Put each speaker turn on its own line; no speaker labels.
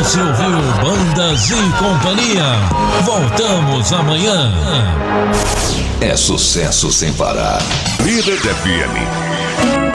Você ouviu Bandas e Companhia. Voltamos amanhã.
É sucesso sem parar. Líder FM.